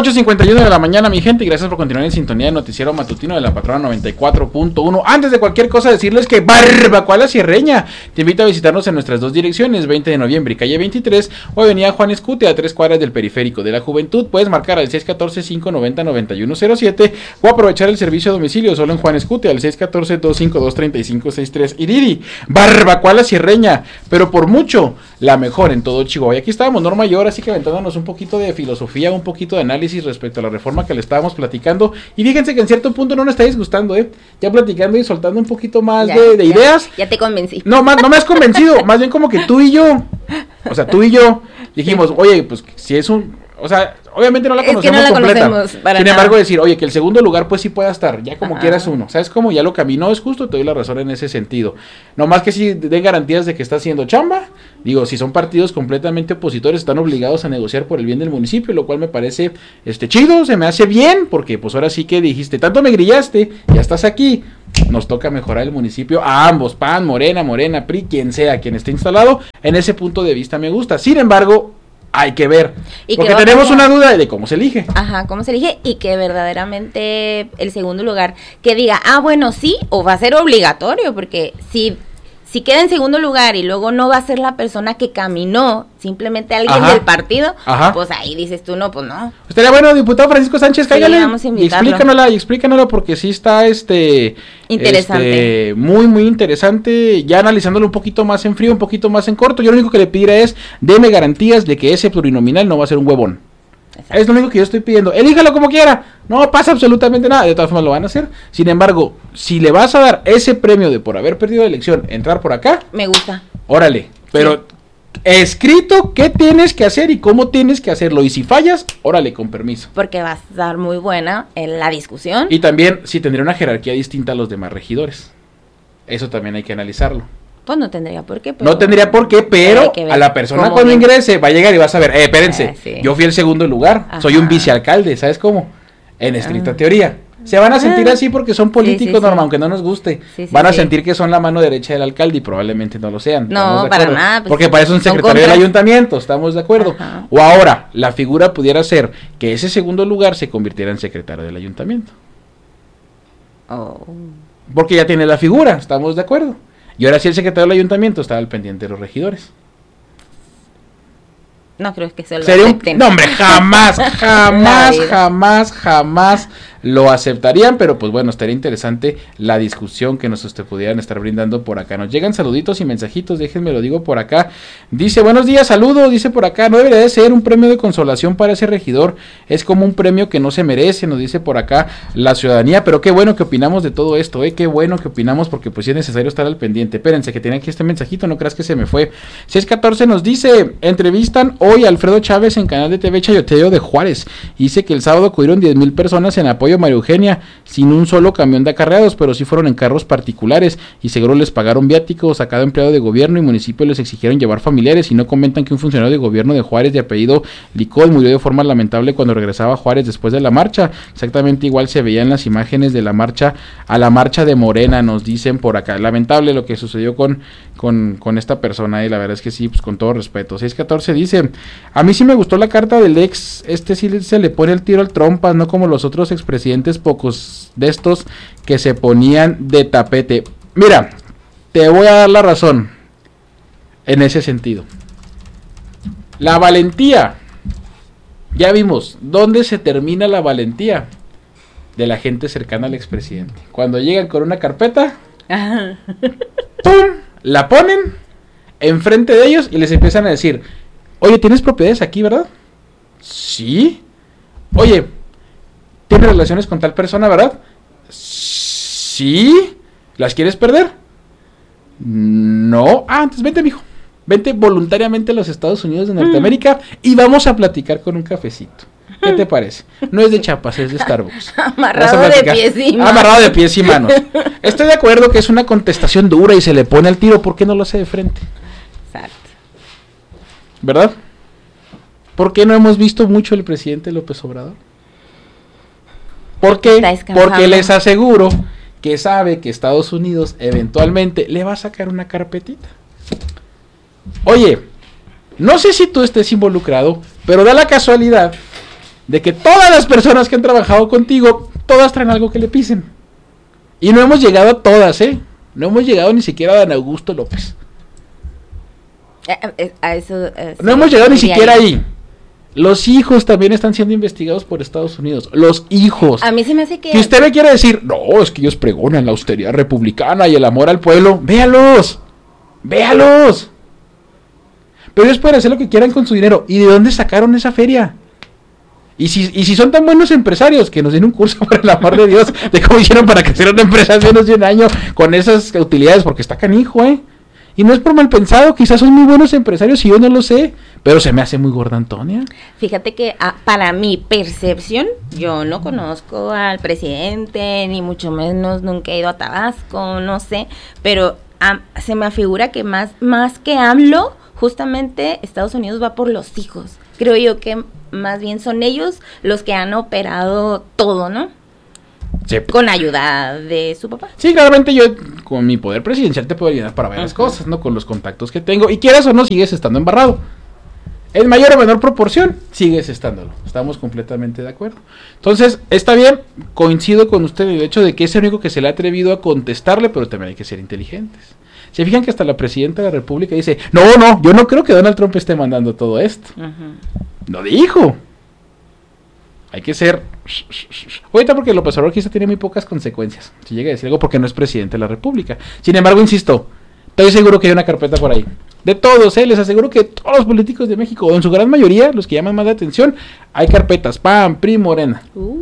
8:51 de la mañana, mi gente, y gracias por continuar en sintonía de Noticiero Matutino de la Patrona 94.1. Antes de cualquier cosa, decirles que Barbacoa La Sierreña te invita a visitarnos en nuestras dos direcciones, 20 de noviembre y calle 23, o avenida Juan Escute, a 3 cuadras del Periférico de la Juventud. Puedes marcar al 614-590-9107 o aprovechar el servicio a domicilio solo en Juan Escute al 614-252-3563. Y Didi, Barbacoa La Sierreña, pero por mucho, la mejor en todo Chihuahua. Y aquí estábamos, Norma y yo, así que aventándonos un poquito de filosofía, un poquito de análisis respecto a la reforma que le estábamos platicando. Y fíjense que en cierto punto no nos está disgustando, ya platicando y soltando un poquito más de ideas. Ya te convencí. No me has convencido, más bien como que tú y yo dijimos, oye, pues si es obviamente no la conocemos completa. Sin embargo, decir, oye, que el segundo lugar pues sí pueda estar, ya como quieras uno, ¿sabes cómo? Ya lo caminó, es justo, te doy la razón en ese sentido. No más que si den garantías de que está haciendo chamba. Digo, si son partidos completamente opositores, están obligados a negociar por el bien del municipio, lo cual me parece chido, se me hace bien, porque pues ahora sí que dijiste, tanto me grillaste, ya estás aquí, nos toca mejorar el municipio a ambos, PAN, Morena, PRI, quien sea, quien esté instalado. En ese punto de vista me gusta. Sin embargo, hay que ver, porque tenemos una duda de cómo se elige. Ajá, cómo se elige y que verdaderamente el segundo lugar, que diga, bueno, sí, o va a ser obligatorio, porque si queda en segundo lugar y luego no va a ser la persona que caminó, simplemente alguien del partido, pues ahí dices tú, no, pues no. Estaría bueno, diputado Francisco Sánchez, cállale, y explícanosla, porque sí está interesante. Muy, muy interesante, ya analizándolo un poquito más en frío, un poquito más en corto. Yo lo único que le pediría es, deme garantías de que ese plurinominal no va a ser un huevón. Exacto. Es lo único que yo estoy pidiendo. Elíjalo como quiera, no pasa absolutamente nada. De todas formas lo van a hacer. Sin embargo, si le vas a dar ese premio de por haber perdido la elección, entrar por acá, me gusta. Órale, pero escrito qué tienes que hacer y cómo tienes que hacerlo. Y si fallas, órale, con permiso. Porque va a estar muy buena en la discusión. Y también si tendría una jerarquía distinta a los demás regidores. Eso también hay que analizarlo. Pues no tendría por qué. No tendría por qué, pero a la persona cuando ingrese va a llegar y va a saber, espérense, sí. Yo fui el segundo lugar, soy un vicealcalde, ¿sabes cómo? En estricta teoría. Se van a sentir así porque son políticos, Norma, aunque no nos guste. Van a sentir que son la mano derecha del alcalde y probablemente no lo sean. No, para nada. Pues porque para eso es un secretario del ayuntamiento, ¿estamos de acuerdo? O ahora, la figura pudiera ser que ese segundo lugar se convirtiera en secretario del ayuntamiento. Porque ya tiene la figura, ¿estamos de acuerdo? Y ahora sí el secretario del ayuntamiento estaba al pendiente de los regidores. No creo que se lo acepten. No, hombre, jamás lo aceptarían, pero pues bueno, estaría interesante la discusión que nos pudieran estar brindando por acá. Nos llegan saluditos y mensajitos, déjenme lo digo por acá. Dice, buenos días, saludos, dice por acá, no debería de ser un premio de consolación para ese regidor, es como un premio que no se merece, nos dice por acá la ciudadanía, pero qué bueno que opinamos de todo esto, qué bueno que opinamos, porque pues sí es necesario estar al pendiente. Espérense que tenía aquí este mensajito, no creas que se me fue. 614 nos dice, entrevistan hoy a Alfredo Chávez en canal de TV Chayoteo de Juárez, dice que el sábado acudieron 10,000 personas en apoyo a María Eugenia, sin un solo camión de acarreados, pero sí fueron en carros particulares y seguro les pagaron viáticos a cada empleado de gobierno y municipio les exigieron llevar familiares y no comentan que un funcionario de gobierno de Juárez de apellido Licol murió de forma lamentable cuando regresaba a Juárez después de la marcha. Exactamente igual se veían las imágenes de la marcha a la marcha de Morena, nos dicen por acá. Lamentable lo que sucedió con esta persona, y la verdad es que sí, pues con todo respeto. 614 dice, a mí sí me gustó la carta del ex, sí se le pone el tiro al trompas, no como los otros expresidentes, pocos de estos que se ponían de tapete. Mira, te voy a dar la razón en ese sentido. La valentía, ya vimos dónde se termina la valentía de la gente cercana al expresidente. Cuando llegan con una carpeta, ¡pum!, la ponen enfrente de ellos y les empiezan a decir, oye, ¿tienes propiedades aquí, verdad? Sí. Oye, ¿tienes relaciones con tal persona, verdad? Sí. ¿Las quieres perder? No. Entonces vente, mijo. Vente voluntariamente a los Estados Unidos de Norteamérica y vamos a platicar con un cafecito. ¿Qué te parece? No es de Chiapas, es de Starbucks. Amarrado de pies y manos. Amarrado de pies y manos. Estoy de acuerdo que es una contestación dura y se le pone al tiro. ¿Por qué no lo hace de frente? Exacto. ¿Verdad? ¿Por qué no hemos visto mucho el presidente López Obrador? ¿Por qué? Porque les aseguro que sabe que Estados Unidos eventualmente le va a sacar una carpetita. Oye, no sé si tú estés involucrado, pero da la casualidad de que todas las personas que han trabajado contigo, todas traen algo que le pisen. Y no hemos llegado a todas, ¿eh? No hemos llegado ni siquiera a Dan Augusto López. A eso, no hemos llegado ni siquiera ahí. Los hijos también están siendo investigados por Estados Unidos. Los hijos. A mí se me hace que... Que usted me quiere decir, no, es que ellos pregonan la austeridad republicana y el amor al pueblo. Véalos. Véalos. Pero ellos pueden hacer lo que quieran con su dinero. ¿Y de dónde sacaron esa feria? Y si son tan buenos empresarios, que nos den un curso, por el amor de Dios, de cómo hicieron para crecer una empresa hace menos de un año con esas utilidades, porque está canijo, ¿eh? Y no es por mal pensado, quizás son muy buenos empresarios y yo no lo sé, pero se me hace muy gorda Antonia. Fíjate que para mi percepción, yo no conozco al presidente, ni mucho menos nunca he ido a Tabasco, no sé, pero se me afigura que más que AMLO, justamente Estados Unidos va por los hijos. Creo yo que más bien son ellos los que han operado todo, ¿no? Sí. Con ayuda de su papá. Sí, claramente yo con mi poder presidencial te puedo ayudar para varias cosas, ¿no? Con los contactos que tengo. Y quieras o no, sigues estando embarrado. En mayor o menor proporción, sigues estándolo. Estamos completamente de acuerdo. Entonces, está bien, coincido con usted en el hecho de que es el único que se le ha atrevido a contestarle, pero también hay que ser inteligentes. Se fijan que hasta la presidenta de la República dice, no, yo no creo que Donald Trump esté mandando todo esto. Lo dijo. Hay que ser... Ahorita porque López Obrador quizá tiene muy pocas consecuencias. Si llega a decir algo porque no es presidente de la República. Sin embargo, insisto, estoy seguro que hay una carpeta por ahí. De todos, les aseguro que todos los políticos de México, o en su gran mayoría, los que llaman más la atención, hay carpetas. PAN, PRI, Morena.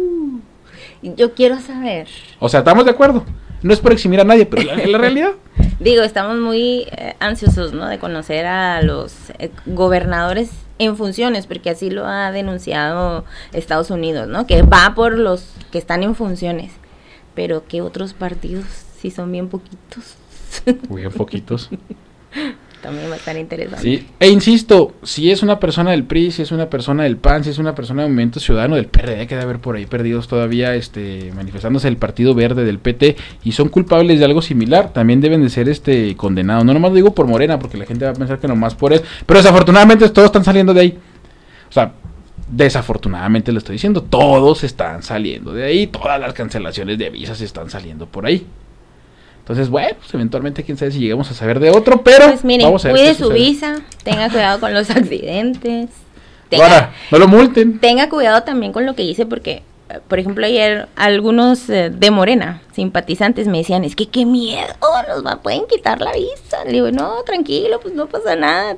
Yo quiero saber. O sea, estamos de acuerdo. No es por eximir a nadie, pero en la realidad... Digo, estamos muy ansiosos, ¿no? De conocer a los gobernadores en funciones, porque así lo ha denunciado Estados Unidos, ¿no? Que va por los que están en funciones, pero que otros partidos sí son bien poquitos. Bien poquitos. También va a estar interesante. Sí, e insisto, si es una persona del PRI, si es una persona del PAN, si es una persona del Movimiento Ciudadano, del PRD, que debe haber por ahí perdidos todavía manifestándose el Partido Verde del PT, y son culpables de algo similar, también deben de ser condenados. No nomás lo digo por Morena, porque la gente va a pensar que nomás por él, pero desafortunadamente todos están saliendo de ahí. O sea, desafortunadamente lo estoy diciendo, todos están saliendo de ahí, todas las cancelaciones de visas están saliendo por ahí. Entonces, bueno, pues eventualmente quién sabe si llegamos a saber de otro, pero pues miren, vamos a ver cuide su visa, tenga cuidado con los accidentes. Ahora, no lo multen. Tenga cuidado también con lo que dice, porque, por ejemplo, ayer algunos de Morena, simpatizantes, me decían, es que qué miedo, pueden quitar la visa. Le digo, no, tranquilo, pues no pasa nada,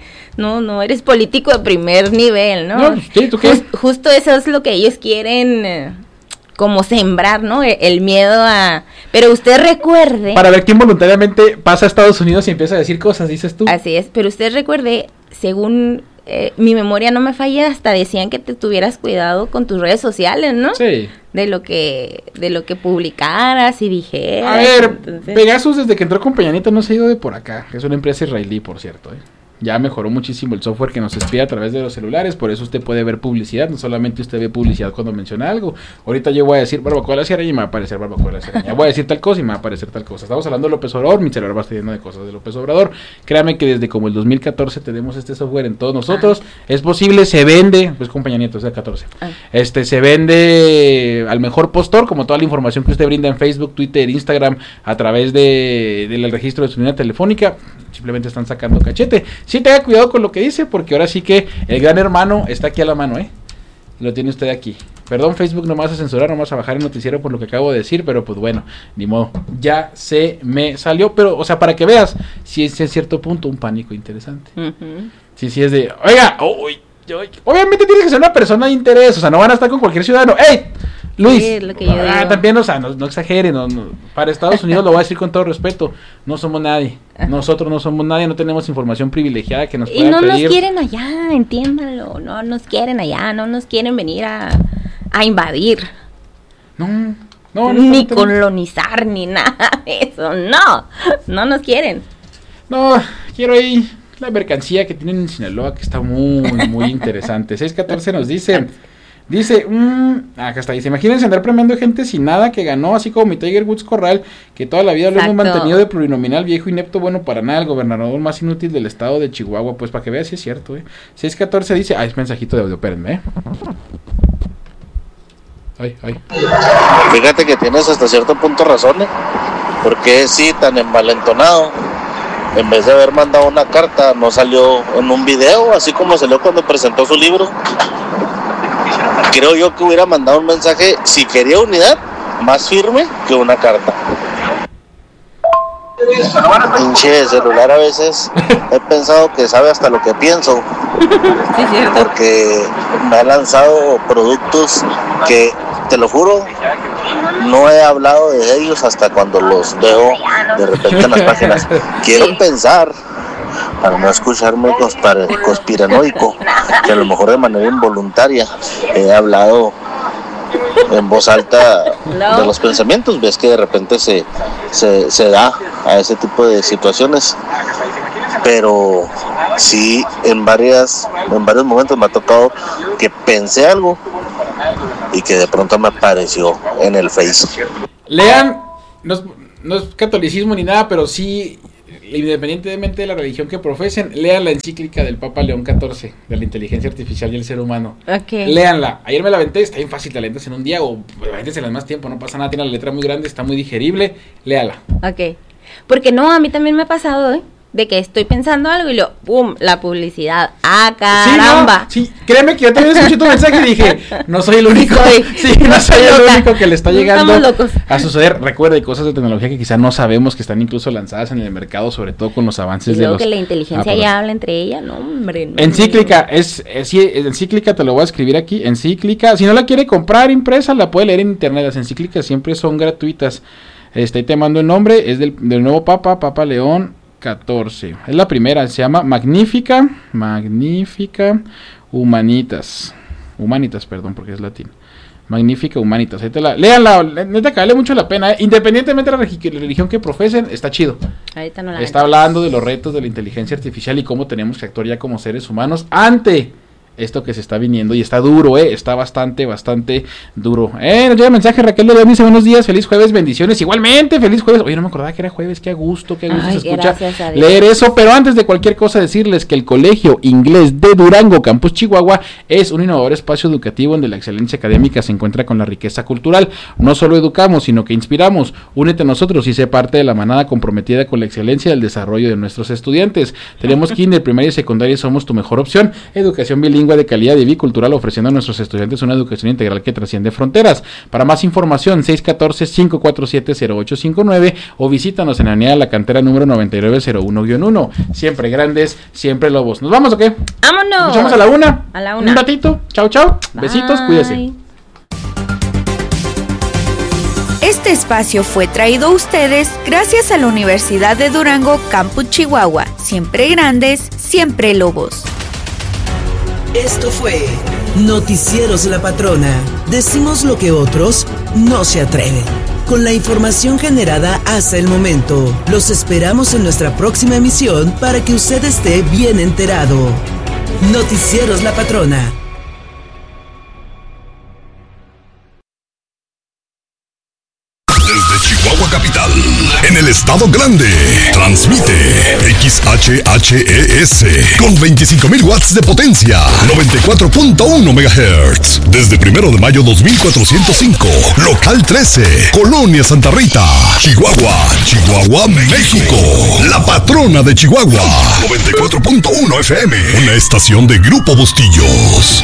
no eres político de primer nivel, ¿no? No, sí, ¿tú qué? Justo eso es lo que ellos quieren... como sembrar, ¿no? El miedo a... Pero usted recuerde... Para ver quién voluntariamente pasa a Estados Unidos y empieza a decir cosas, dices tú. Así es, pero usted recuerde, según mi memoria no me falla, hasta decían que te tuvieras cuidado con tus redes sociales, ¿no? Sí. De lo que publicaras y dijeras. A ver, entonces... Pegasus desde que entró con Peña Nieto no se ha ido de por acá. Es una empresa israelí, por cierto, Ya mejoró muchísimo el software que nos espía a través de los celulares, por eso usted puede ver publicidad, no solamente usted ve publicidad cuando menciona algo. Ahorita yo voy a decir barbacoa de la sierra y me va a aparecer barbacoa de la sierra. Voy a decir tal cosa y me va a aparecer tal cosa. Estamos hablando de López Obrador, mi celular va a estar lleno de cosas de López Obrador. Créame que desde como el 2014 tenemos este software en todos nosotros. Es posible, se vende, pues compañía Nieto, es del 14. Se vende al mejor postor, como toda la información que usted brinda en Facebook, Twitter, Instagram, a través del registro de su línea telefónica. Simplemente están sacando cachete. Sí, tenga cuidado con lo que dice, porque ahora sí que el gran hermano está aquí a la mano, Lo tiene usted aquí. Perdón, Facebook, no me vas a censurar, no me vas a bajar el noticiero por lo que acabo de decir, pero pues bueno, ni modo, ya se me salió. Pero, o sea, para que veas, si es en cierto punto un pánico interesante. Sí, es de, oiga, obviamente tiene que ser una persona de interés, o sea, no van a estar con cualquier ciudadano. ¡Ey! Luis, sí, lo que yo digo. También, o sea, no exageren, para Estados Unidos lo voy a decir con todo respeto, no somos nadie, nosotros no somos nadie, no tenemos información privilegiada que nos puedan pedir. Y no nos quieren allá, entiéndanlo, no nos quieren allá, no nos quieren venir a invadir. No, ni colonizar, ni nada de eso, no nos quieren. No, quiero ahí la mercancía que tienen en Sinaloa, que está muy, muy interesante. 614 nos dice... acá está, dice, imagínense andar premiando gente sin nada que ganó, así como mi Tiger Woods Corral, que toda la vida lo hemos mantenido de plurinominal, viejo, inepto, bueno para nada, el gobernador más inútil del estado de Chihuahua. Pues para que veas si es cierto, 614 dice, es mensajito de audio, espérenme, Fíjate que tienes hasta cierto punto razón, porque sí, tan envalentonado. En vez de haber mandado una carta, no salió en un video, así como salió cuando presentó su libro. Creo yo que hubiera mandado un mensaje, si quería unidad, más firme que una carta. Pinche celular, a veces he pensado que sabe hasta lo que pienso. Sí, cierto. Porque me ha lanzado productos que, te lo juro, no he hablado de ellos hasta cuando los veo de repente en las páginas. Quiero pensar, para no escucharme conspiranoico, que a lo mejor de manera involuntaria he hablado en voz alta de los pensamientos. Ves que de repente se da a ese tipo de situaciones, pero sí, en varios momentos me ha tocado que pensé algo y que de pronto me apareció en el Face. Lean, no es catolicismo ni nada, pero sí, independientemente de la religión que profesen, lean la encíclica del Papa León XIV, de la inteligencia artificial y el ser humano. Léanla. Ayer me la aventé, está bien fácil, la leyendas en un día, o avéntensela en más tiempo, no pasa nada, tiene la letra muy grande, está muy digerible, léala. Ok. Porque no, a mí también me ha pasado, de que estoy pensando algo y luego, ¡pum!, la publicidad. ¡Ah, caramba! Sí, créeme que yo también escuché tu mensaje y dije, no soy el único. No soy el único que le está llegando a suceder. Recuerda, hay cosas de tecnología que quizá no sabemos, que están incluso lanzadas en el mercado, sobre todo con los avances de los... que la inteligencia ya habla entre ella, no, hombre. No, encíclica, encíclica, te lo voy a escribir aquí, encíclica. Si no la quiere comprar impresa, la puede leer en internet. Las encíclicas siempre son gratuitas. Ahí te mando el nombre, es del nuevo Papa León 14. Es la primera, se llama Magnífica Humanitas, perdón, porque es latín. Magnífica Humanitas. Léanla, neta que vale mucho la pena, independientemente de la religión que profesen, está chido. Ahorita no la está hablando de los retos de la inteligencia artificial y cómo tenemos que actuar ya como seres humanos ante esto que se está viniendo, y está duro, está bastante duro. Nos llega mensaje, Raquel de León dice, buenos días, feliz jueves, bendiciones, igualmente, feliz jueves. Oye, no me acordaba que era jueves, qué a gusto se escucha leer eso, pero antes de cualquier cosa decirles que el Colegio Inglés de Durango, Campus Chihuahua, es un innovador espacio educativo donde la excelencia académica se encuentra con la riqueza cultural. No solo educamos, sino que inspiramos. Únete a nosotros y sé parte de la manada comprometida con la excelencia del desarrollo de nuestros estudiantes. Tenemos kinder, primaria y secundaria, somos tu mejor opción. Educación bilingüe de calidad y bicultural, ofreciendo a nuestros estudiantes una educación integral que trasciende fronteras. Para más información, 614-547-0859 o visítanos en la avenida La Cantera número 9901-1. Siempre grandes, siempre lobos. ¿Nos vamos o qué? ¡Vámonos! Nos vemos a la una. Un ratito. Chau. Besitos, cuídese. Este espacio fue traído a ustedes gracias a la Universidad de Durango, Campus Chihuahua. Siempre grandes, siempre lobos. Esto fue Noticieros La Patrona. Decimos lo que otros no se atreven. Con la información generada hasta el momento, los esperamos en nuestra próxima emisión para que usted esté bien enterado. Noticieros La Patrona. Desde Chihuahua Capital, en el Estado Grande, transmite XHHES con 25,000 watts de potencia, 94.1 MHz. Desde 1 de mayo 2405, local 13, Colonia Santa Rita, Chihuahua, México. La patrona de Chihuahua, 94.1 FM, una estación de Grupo Bustillos.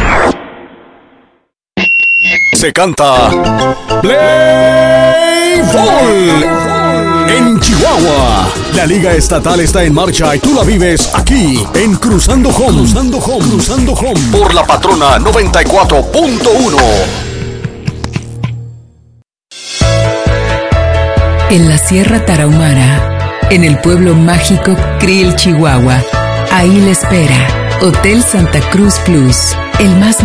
Se canta Play Ball en Chihuahua. La Liga Estatal está en marcha y tú la vives aquí en Cruzando Home por La Patrona 94.1. En la Sierra Tarahumara, en el pueblo mágico Krill, Chihuahua, ahí le espera Hotel Santa Cruz Plus, el más